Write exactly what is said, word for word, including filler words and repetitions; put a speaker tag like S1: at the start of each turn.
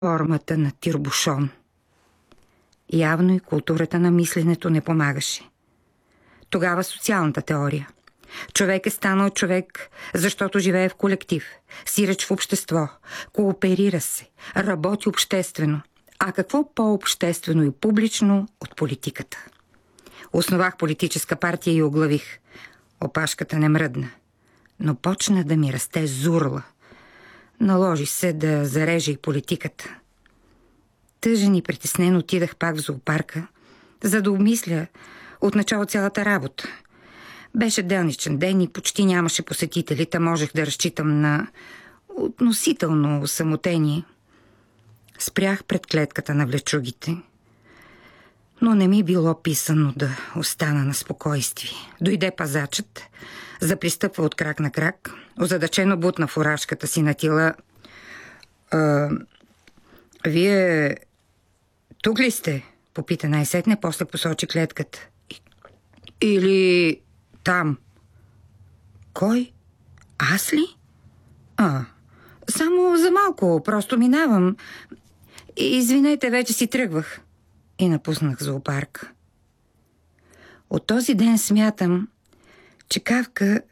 S1: формата на Тирбушон. Явно и културата на мисленето не помагаше. Тогава социалната теория. Човек е станал човек, защото живее в колектив, сиреч в общество, кооперира се, работи обществено. А какво по-обществено и публично от политиката? Основах политическа партия и оглавих. Опашката не мръдна, но почна да ми расте зурла. Наложи се да зарежа и политиката. Тъжен и притеснен отидах пак в зоопарка, за да обмисля отначало цялата работа. Беше делничен ден и почти нямаше посетители, та можех да разчитам на относително самотение. Спрях пред клетката на влечугите, но не ми било писано да остана на спокойствие. Дойде пазачът, запристъпва от крак на крак, озадачено бутна фуражката си на тила. А, вие тук ли сте? Попита най-сетне, после посочи клетката. Или там? Кой? Аз ли? А, само за малко, просто минавам. Извинете, вече си тръгвах. И напуснах зоопарка. От този ден смятам, че Кафка